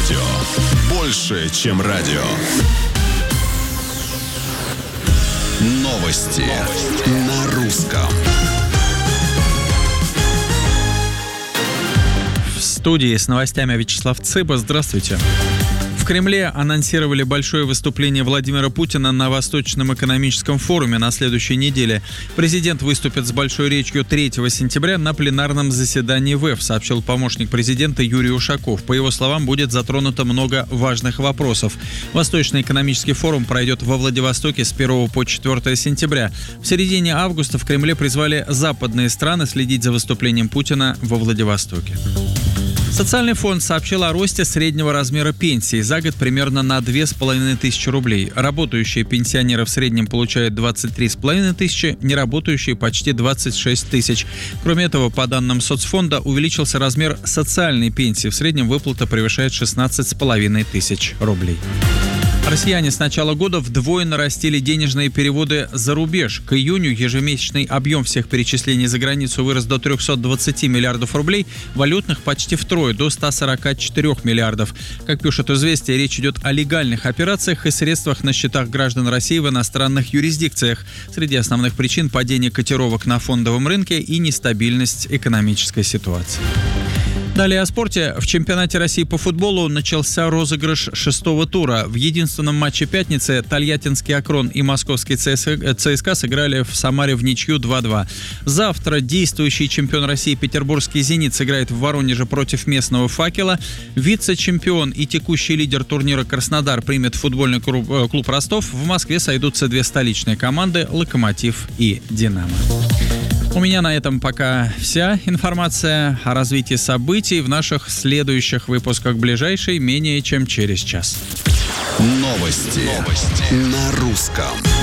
Радио. Больше, чем радио. Новости на русском. В студии с новостями Вячеслав Цыба. Здравствуйте. В Кремле анонсировали большое выступление Владимира Путина на Восточном экономическом форуме на следующей неделе. Президент выступит с большой речью 3 сентября на пленарном заседании ВЭФ, сообщил помощник президента Юрий Ушаков. По его словам, будет затронуто много важных вопросов. Восточный экономический форум пройдет во Владивостоке с 1 по 4 сентября. В середине августа в Кремле призвали западные страны следить за выступлением Путина во Владивостоке. Социальный фонд сообщил о росте среднего размера пенсии за год примерно на 2500 рублей. Работающие пенсионеры в среднем получают 23 500, неработающие почти 26 тысяч. Кроме этого, по данным соцфонда, увеличился размер социальной пенсии. В среднем выплата превышает 16 500 рублей. Россияне с начала года вдвое нарастили денежные переводы за рубеж. К июню ежемесячный объем всех перечислений за границу вырос до 320 миллиардов рублей, валютных почти втрое, до 144 миллиардов. Как пишут «Известия», речь идет о легальных операциях и средствах на счетах граждан России в иностранных юрисдикциях. Среди основных причин – падение котировок на фондовом рынке и нестабильность экономической ситуации. Далее о спорте. В чемпионате России по футболу начался розыгрыш 6-го тура. В единственном матче пятницы Тольяттинский «Акрон» и московский ЦСКА сыграли в Самаре в ничью 2-2. Завтра действующий чемпион России петербургский «Зенит» сыграет в Воронеже против местного «Факела». Вице-чемпион и текущий лидер турнира «Краснодар» примет футбольный клуб «Ростов». В Москве сойдутся две столичные команды «Локомотив» и «Динамо». У меня на этом пока вся информация о развитии событий в наших следующих выпусках, ближайшей менее чем через час. Новости на русском.